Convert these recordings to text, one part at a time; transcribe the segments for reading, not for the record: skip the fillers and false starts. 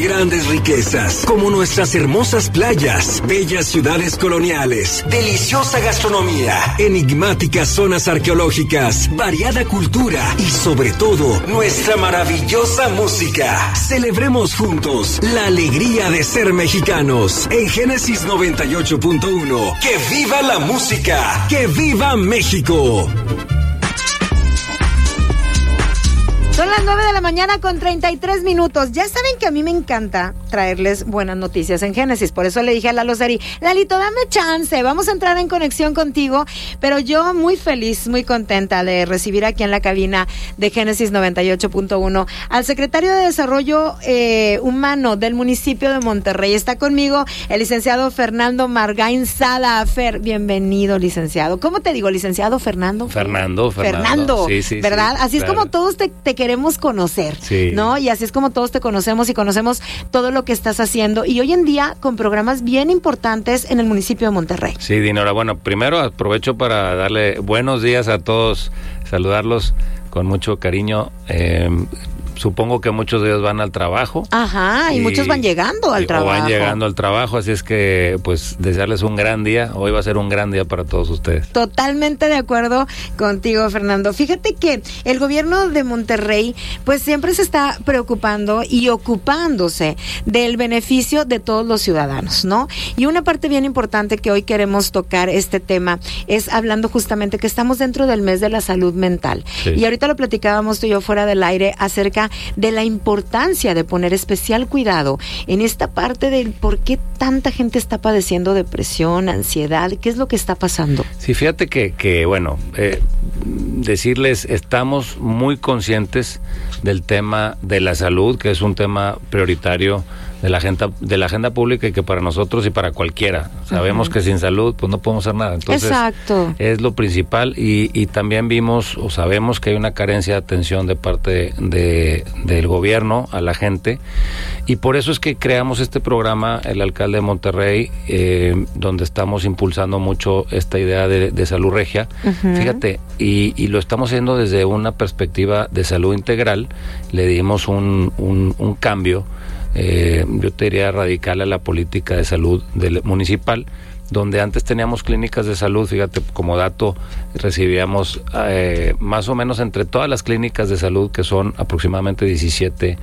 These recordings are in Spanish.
Grandes riquezas, como nuestras hermosas playas, bellas ciudades coloniales, deliciosa gastronomía, enigmáticas zonas arqueológicas, variada cultura y sobre todo, nuestra maravillosa música. Celebremos juntos la alegría de ser mexicanos en Génesis 98.1. ¡Que viva la música! ¡Que viva México! Son las 9 de la mañana con 33 minutos. Ya saben que a mí me encanta traerles buenas noticias en Génesis. Por eso le dije a Lalo Seri, Lalito, dame chance, vamos a entrar en conexión contigo. Pero yo muy feliz, muy contenta de recibir aquí en la cabina de Génesis 98.1 al secretario de Desarrollo Humano del municipio de Monterrey. Está conmigo el licenciado Fernando Margain Sada. Fer, bienvenido, licenciado. ¿Cómo te digo, licenciado Fernando? Fernando. Sí, ¿verdad? Sí, así claro. Es como todos te queremos conocer, sí, ¿no? Y así es como todos te conocemos y conocemos todo lo que estás haciendo. Y hoy en día con programas bien importantes en el municipio de Monterrey. Sí, Dinora. Bueno, primero aprovecho para darle buenos días a todos, saludarlos con mucho cariño. Supongo que muchos de ellos van al trabajo. Ajá, y muchos van llegando al trabajo. Van llegando al trabajo, así es que, pues, desearles un gran día. Hoy va a ser un gran día para todos ustedes. Totalmente de acuerdo contigo, Fernando. Fíjate que el gobierno de Monterrey, pues, siempre se está preocupando y ocupándose del beneficio de todos los ciudadanos, ¿no? Y una parte bien importante que hoy queremos tocar este tema es hablando justamente que estamos dentro del mes de la salud mental. Sí. Y ahorita lo platicábamos tú y yo fuera del aire acerca de la importancia de poner especial cuidado en esta parte del por qué tanta gente está padeciendo depresión, ansiedad, qué es lo que está pasando. Sí, fíjate que bueno, decirles, estamos muy conscientes del tema de la salud, que es un tema prioritario de la agenda pública y que para nosotros y para cualquiera sabemos que sin salud pues no podemos hacer nada. Entonces, exacto, es lo principal y también vimos o sabemos que hay una carencia de atención de parte del gobierno a la gente y por eso es que creamos este programa, el alcalde de Monterrey, donde estamos impulsando mucho esta idea de salud regia. Fíjate, y lo estamos haciendo desde una perspectiva de salud integral. Le dimos un cambio, yo te diría radical, a la política de salud municipal, donde antes teníamos clínicas de salud. Fíjate, como dato, recibíamos más o menos entre todas las clínicas de salud, que son aproximadamente 17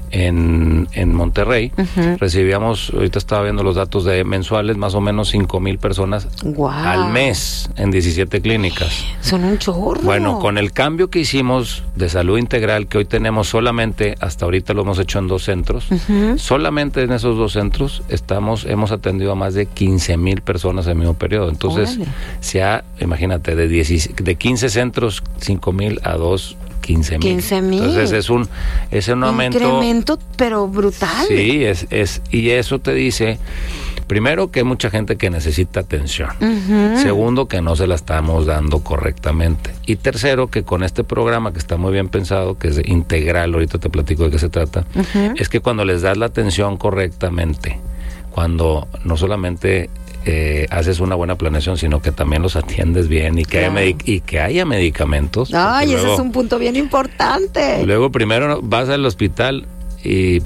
en Monterrey, recibíamos, ahorita estaba viendo los datos de mensuales, más o menos 5,000 personas al mes en 17 clínicas. Son un chorro. Bueno, con el cambio que hicimos de salud integral, que hoy tenemos solamente, hasta ahorita lo hemos hecho en 2 centros, solamente en esos 2 centros hemos atendido a más de 15,000 personas en el mismo periodo. Entonces, imagínate, de 15 centros, 5,000 a 2, 15,000. Entonces es un aumento. Incremento, pero brutal. Sí, y eso te dice, primero, que hay mucha gente que necesita atención. Segundo, que no se la estamos dando correctamente. Y tercero, que con este programa, que está muy bien pensado, que es integral, ahorita te platico de qué se trata, es que cuando les das la atención correctamente, cuando no solamente haces una buena planeación, sino que también los atiendes bien y que haya medicamentos. Ay, ese es un punto bien importante. Luego primero vas al hospital y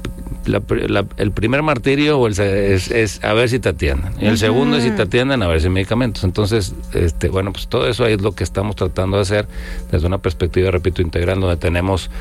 el primer martirio es a ver si te atienden. Y el segundo es si te atienden, a ver si hay medicamentos. Entonces, bueno, pues todo eso es lo que estamos tratando de hacer desde una perspectiva, repito, integral, donde tenemos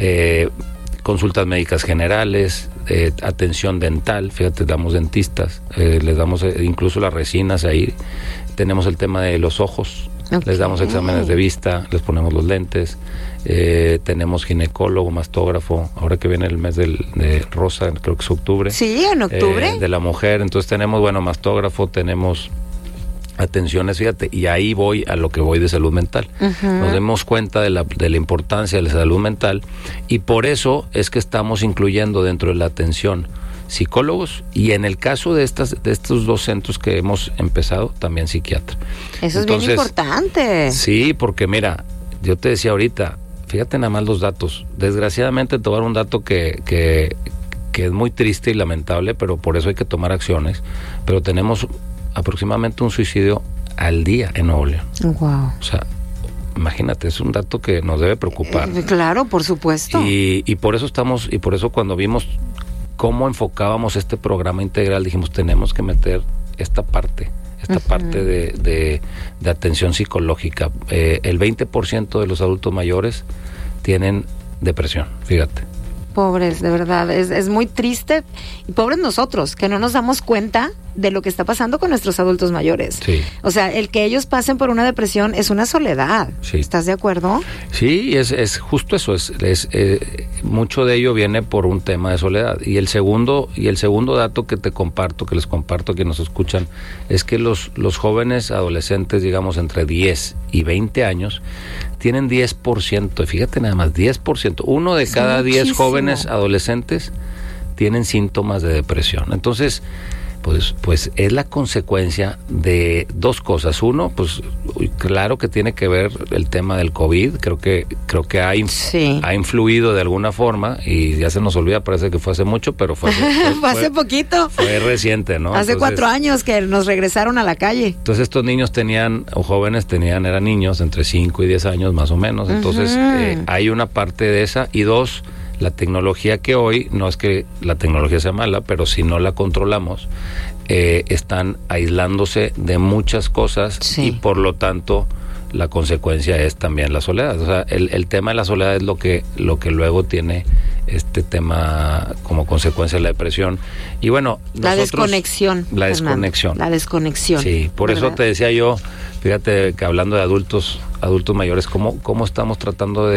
consultas médicas generales, atención dental, fíjate, damos dentistas, les damos incluso las resinas ahí, tenemos el tema de los ojos, les damos exámenes de vista, les ponemos los lentes, tenemos ginecólogo, mastógrafo, ahora que viene el mes de Rosa, creo que es octubre. Sí, en octubre. De la mujer, entonces tenemos, bueno, mastógrafo, tenemos atenciones, fíjate, y ahí voy a lo que voy de salud mental. Nos demos cuenta de la importancia de la salud mental y por eso es que estamos incluyendo dentro de la atención psicólogos y en el caso de estos 2 centros que hemos empezado, también psiquiatra. Eso es bien importante. Sí, porque mira, yo te decía ahorita, fíjate nada más los datos. Desgraciadamente te voy a dar un dato que es muy triste y lamentable, pero por eso hay que tomar acciones. Pero tenemos aproximadamente un suicidio al día en Nuevo León. Wow. O sea, imagínate, es un dato que nos debe preocupar. Claro, por supuesto. Y por eso cuando vimos cómo enfocábamos este programa integral, dijimos, tenemos que meter esta parte de atención psicológica. El 20% de los adultos mayores tienen depresión, fíjate. Pobres, de verdad, es muy triste, y pobres nosotros, que no nos damos cuenta de lo que está pasando con nuestros adultos mayores. Sí. O sea, el que ellos pasen por una depresión es una soledad. Sí. ¿Estás de acuerdo? Sí, es justo eso, mucho de ello viene por un tema de soledad. Y el segundo dato que les comparto a quienes nos escuchan, es que los jóvenes adolescentes, digamos, entre 10 y 20 años, tienen 10%, fíjate nada más, 10%, uno de cada 10 jóvenes adolescentes tienen síntomas de depresión. Entonces, pues es la consecuencia de dos cosas. Uno, pues claro que tiene que ver el tema del COVID, creo que ha influido de alguna forma, y ya se nos olvida, parece que fue hace mucho, pero fue hace poquito. Fue reciente, ¿no? Hace 4 años que nos regresaron a la calle. Entonces estos niños eran niños entre 5 y 10 años más o menos, entonces hay una parte de esa, y dos, la tecnología que hoy, no es que la tecnología sea mala, pero si no la controlamos, están aislándose de muchas cosas, y por lo tanto la consecuencia es también la soledad. O sea, el tema de la soledad es lo que luego tiene este tema como consecuencia de la depresión. Y bueno, la desconexión. La desconexión. Sí, por eso te decía yo, fíjate que hablando de adultos mayores, cómo estamos tratando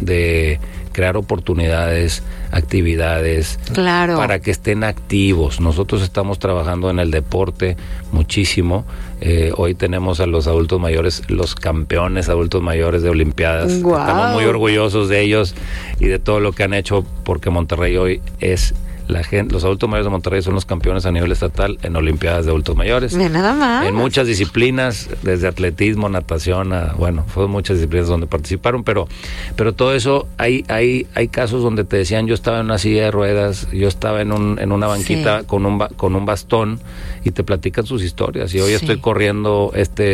de crear oportunidades, actividades, para que estén activos. Nosotros estamos trabajando en el deporte muchísimo. Hoy tenemos a los adultos mayores, los campeones adultos mayores de Olimpiadas. Wow. Estamos muy orgullosos de ellos y de todo lo que han hecho, porque Monterrey hoy es los adultos mayores de Monterrey son los campeones a nivel estatal en Olimpiadas de adultos mayores. Nada más. En muchas disciplinas, desde atletismo, natación, fueron muchas disciplinas donde participaron, pero todo eso, hay casos donde te decían, yo estaba en una silla de ruedas, yo estaba en una banquita con un bastón, y te platican sus historias, y hoy estoy corriendo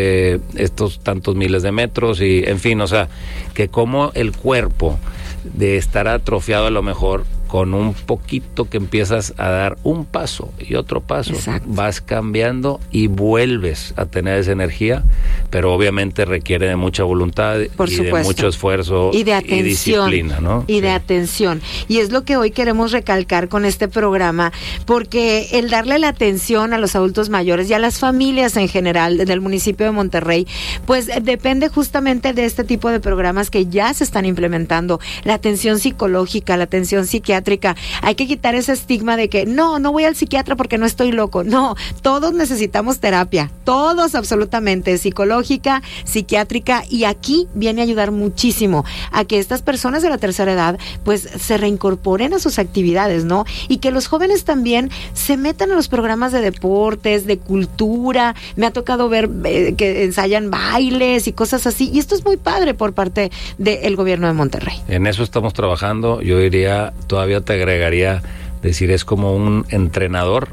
estos tantos miles de metros, y en fin, o sea, que como el cuerpo de estar atrofiado a lo mejor, con un poquito que empiezas a dar un paso y otro paso, vas cambiando y vuelves a tener esa energía, pero obviamente requiere de mucha voluntad de mucho esfuerzo y de atención, y disciplina, ¿no? Y de atención. Y es lo que hoy queremos recalcar con este programa, porque el darle la atención a los adultos mayores y a las familias en general del municipio de Monterrey, pues depende justamente de este tipo de programas que ya se están implementando. La atención psicológica, la atención psiquiátrica. Hay que quitar ese estigma de que no voy al psiquiatra porque no estoy loco. No, todos necesitamos terapia, todos absolutamente, psicológica, psiquiátrica, y aquí viene a ayudar muchísimo a que estas personas de la tercera edad pues se reincorporen a sus actividades, ¿no? Y que los jóvenes también se metan a los programas de deportes, de cultura. Me ha tocado ver que ensayan bailes y cosas así, y esto es muy padre por parte del gobierno de Monterrey. En eso estamos trabajando. Yo diría, todavía te agregaría, decir, es como un entrenador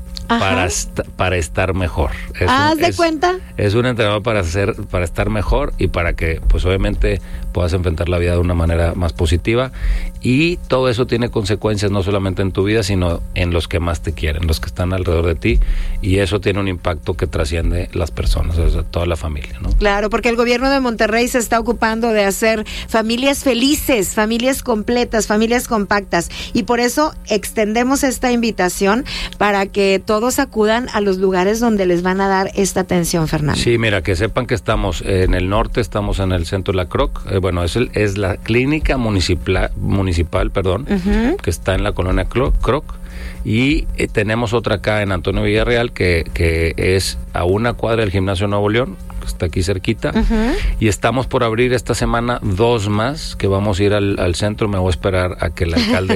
para estar mejor. ¿Haz de cuenta? Es un entrenador para estar mejor, y para que pues obviamente puedas enfrentar la vida de una manera más positiva, y todo eso tiene consecuencias no solamente en tu vida, sino en los que más te quieren, los que están alrededor de ti, y eso tiene un impacto que trasciende las personas, o sea, toda la familia, ¿no? Claro, porque el gobierno de Monterrey se está ocupando de hacer familias felices, familias completas, familias compactas, y por eso extendemos esta invitación para que todos acudan a los lugares donde les van a dar esta atención, Fernando. Sí, mira, que sepan que estamos en el norte, estamos en el centro de la Croc, es la clínica municipal, que está en la colonia Croc, y tenemos otra acá en Antonio Villarreal, que es a una cuadra del Gimnasio Nuevo León, que está aquí cerquita, y estamos por abrir esta semana 2 más, que vamos a ir al centro. Me voy a esperar a que el alcalde